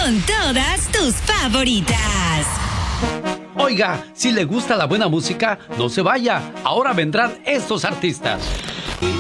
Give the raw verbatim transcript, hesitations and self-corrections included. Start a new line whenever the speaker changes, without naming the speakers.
con todas tus favoritas.
Oiga, si le gusta la buena música, no se vaya. Ahora vendrán estos artistas.